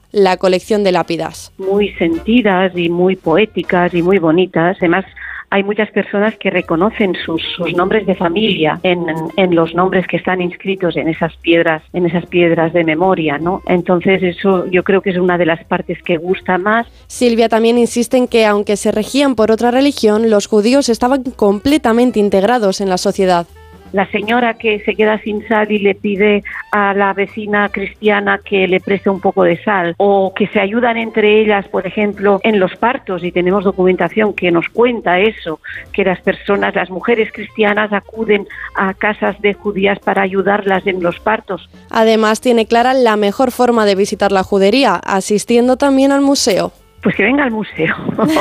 la colección de lápidas. Muy sentidas y muy poéticas y muy bonitas. Además, hay muchas personas que reconocen sus nombres de familia en los nombres que están inscritos en esas piedras de memoria, ¿no? Entonces eso yo creo que es una de las partes que gusta más. Silvia también insiste en que aunque se regían por otra religión, los judíos estaban completamente integrados en la sociedad. La señora que se queda sin sal y le pide a la vecina cristiana que le preste un poco de sal, o que se ayudan entre ellas, por ejemplo, en los partos, y tenemos documentación que nos cuenta eso, que las mujeres cristianas acuden a casas de judías para ayudarlas en los partos. Además, tiene clara la mejor forma de visitar la judería, asistiendo también al museo. Pues que venga al museo,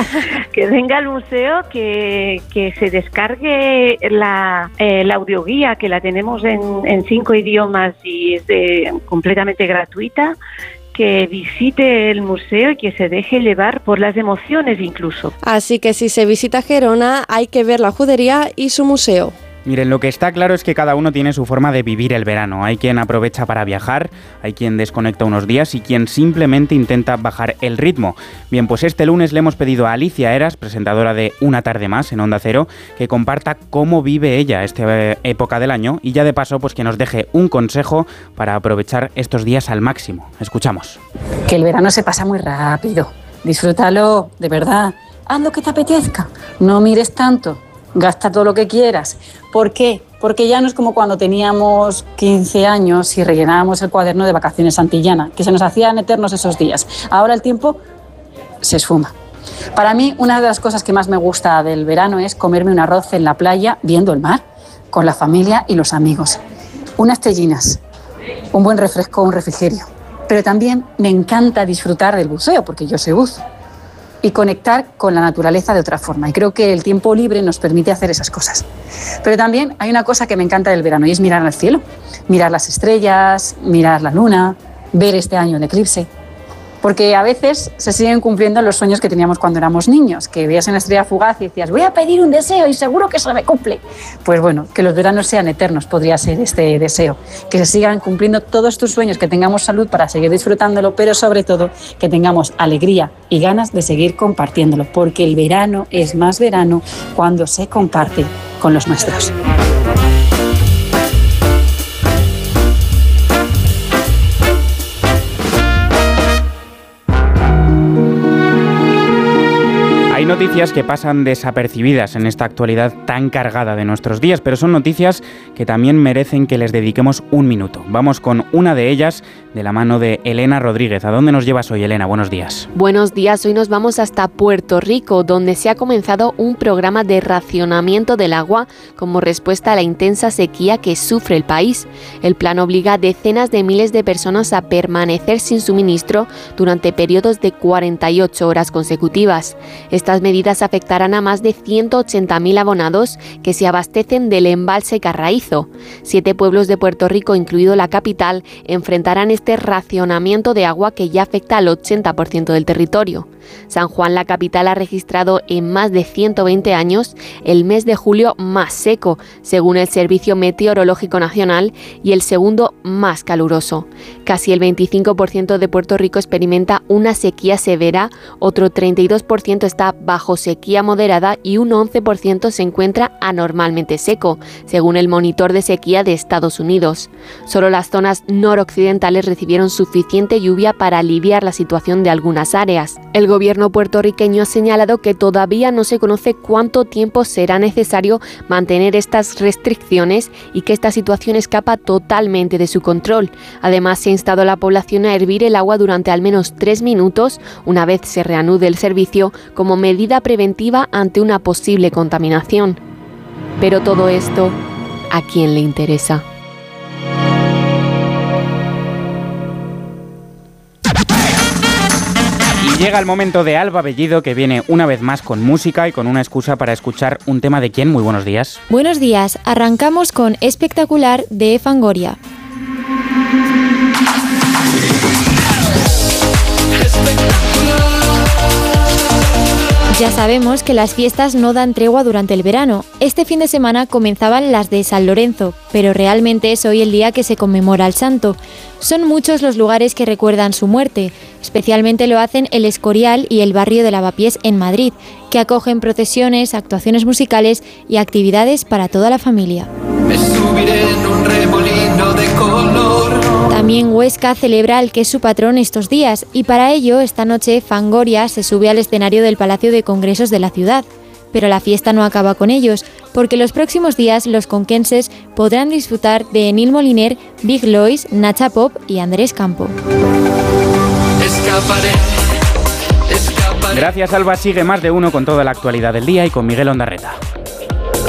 que se descargue la audioguía, que la tenemos en 5 idiomas y es completamente gratuita, que visite el museo y que se deje llevar por las emociones incluso. Así que si se visita Gerona hay que ver la judería y su museo. Miren, lo que está claro es que cada uno tiene su forma de vivir el verano. Hay quien aprovecha para viajar, hay quien desconecta unos días y quien simplemente intenta bajar el ritmo. Bien, pues este lunes le hemos pedido a Alicia Eras, presentadora de Una tarde más en Onda Cero, que comparta cómo vive ella esta época del año y ya de paso pues que nos deje un consejo para aprovechar estos días al máximo. Escuchamos. Que el verano se pasa muy rápido. Disfrútalo, de verdad. Haz lo que te apetezca. No mires tanto. Gasta todo lo que quieras. ¿Por qué? Porque ya no es como cuando teníamos 15 años y rellenábamos el cuaderno de vacaciones antillana, que se nos hacían eternos esos días. Ahora el tiempo se esfuma. Para mí, una de las cosas que más me gusta del verano es comerme un arroz en la playa viendo el mar, con la familia y los amigos. Unas tellinas, un buen refresco, un refrigerio. Pero también me encanta disfrutar del buceo, porque yo sé buzo. Y conectar con la naturaleza de otra forma. Y creo que el tiempo libre nos permite hacer esas cosas. Pero también hay una cosa que me encanta del verano y es mirar al cielo, mirar las estrellas, mirar la luna, ver este año el eclipse. Porque a veces se siguen cumpliendo los sueños que teníamos cuando éramos niños, que veías una estrella fugaz y decías, voy a pedir un deseo y seguro que se me cumple. Pues bueno, que los veranos sean eternos, podría ser este deseo. Que se sigan cumpliendo todos tus sueños, que tengamos salud para seguir disfrutándolo, pero sobre todo que tengamos alegría y ganas de seguir compartiéndolo, porque el verano es más verano cuando se comparte con los nuestros. Hay noticias que pasan desapercibidas en esta actualidad tan cargada de nuestros días, pero son noticias que también merecen que les dediquemos un minuto. Vamos con una de ellas de la mano de Elena Rodríguez. ¿A dónde nos llevas hoy, Elena? Buenos días. Buenos días. Hoy nos vamos hasta Puerto Rico, donde se ha comenzado un programa de racionamiento del agua como respuesta a la intensa sequía que sufre el país. El plan obliga a decenas de miles de personas a permanecer sin suministro durante periodos de 48 horas consecutivas. Estas medidas afectarán a más de 180.000 abonados que se abastecen del embalse Carraízo. 7 pueblos de Puerto Rico, incluido la capital, enfrentarán este racionamiento de agua que ya afecta al 80% del territorio. San Juan, la capital, ha registrado en más de 120 años el mes de julio más seco, según el Servicio Meteorológico Nacional, y el segundo más caluroso. Casi el 25% de Puerto Rico experimenta una sequía severa, otro 32% está bajo sequía moderada y un 11% se encuentra anormalmente seco, según el Monitor de Sequía de Estados Unidos. Solo las zonas noroccidentales recibieron suficiente lluvia para aliviar la situación de algunas áreas. El gobierno puertorriqueño ha señalado que todavía no se conoce cuánto tiempo será necesario mantener estas restricciones y que esta situación escapa totalmente de su control. Además, se ha instado a la población a hervir el agua durante al menos 3 minutos una vez se reanude el servicio como medida preventiva ante una posible contaminación. Pero todo esto, ¿a quién le interesa? Llega el momento de Alba Bellido, que viene una vez más con música y con una excusa para escuchar un tema de quién. Muy buenos días. Buenos días. Arrancamos con Espectacular de Fangoria. Ya sabemos que las fiestas no dan tregua durante el verano. Este fin de semana comenzaban las de San Lorenzo, pero realmente es hoy el día que se conmemora al santo. Son muchos los lugares que recuerdan su muerte, especialmente lo hacen el Escorial y el barrio de Lavapiés en Madrid, que acogen procesiones, actuaciones musicales y actividades para toda la familia. Me subiré en un remolino de color. También Huesca celebra al que es su patrón estos días y para ello esta noche Fangoria se sube al escenario del Palacio de Congresos de la ciudad. Pero la fiesta no acaba con ellos, porque los próximos días los conquenses podrán disfrutar de Enil Moliner, Big Lois, Nacha Pop y Andrés Campo. Escaparé. Gracias, Alba. Sigue Más de Uno con toda la actualidad del día y con Miguel Ondarreta.